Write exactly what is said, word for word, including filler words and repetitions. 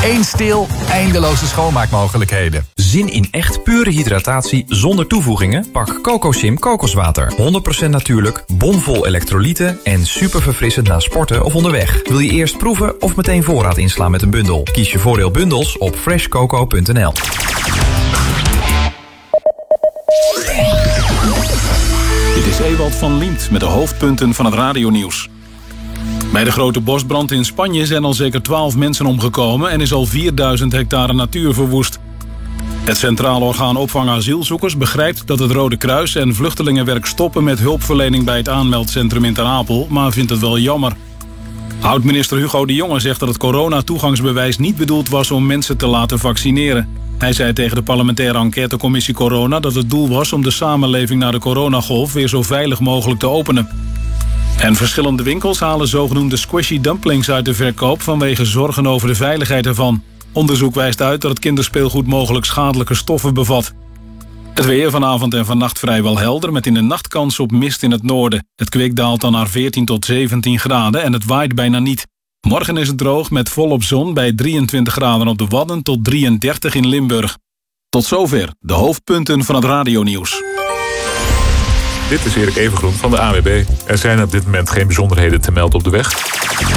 Eén stil, eindeloze schoonmaakmogelijkheden. Zin in echt pure hydratatie zonder toevoegingen? Pak CocoSim kokoswater. honderd procent natuurlijk, bomvol elektrolyten en super verfrissend na sporten of onderweg. Wil je eerst proeven of meteen voorraad inslaan met een bundel? Kies je voordeel bundels op fresh coco punt n l. Dit is Ewald van Liemt met de hoofdpunten van het radionieuws. Bij de grote bosbrand in Spanje zijn al zeker twaalf mensen omgekomen en is al vierduizend hectare natuur verwoest. Het Centraal Orgaan Opvang Asielzoekers begrijpt dat het Rode Kruis en Vluchtelingenwerk stoppen met hulpverlening bij het aanmeldcentrum in Ter Apel, maar vindt het wel jammer. Oud-minister Hugo de Jonge zegt dat het coronatoegangsbewijs niet bedoeld was om mensen te laten vaccineren. Hij zei tegen de parlementaire enquêtecommissie Corona dat het doel was om de samenleving na de coronagolf weer zo veilig mogelijk te openen. En verschillende winkels halen zogenoemde squishy dumplings uit de verkoop vanwege zorgen over de veiligheid ervan. Onderzoek wijst uit dat het kinderspeelgoed mogelijk schadelijke stoffen bevat. Het weer vanavond en vannacht vrijwel helder met in de nacht kans op mist in het noorden. Het kwik daalt dan naar veertien tot zeventien graden en het waait bijna niet. Morgen is het droog met volop zon bij drieëntwintig graden op de Wadden tot drieëndertig in Limburg. Tot zover de hoofdpunten van het radionieuws. Dit is Erik Evengroen van de A W B. Er zijn op dit moment geen bijzonderheden te melden op de weg.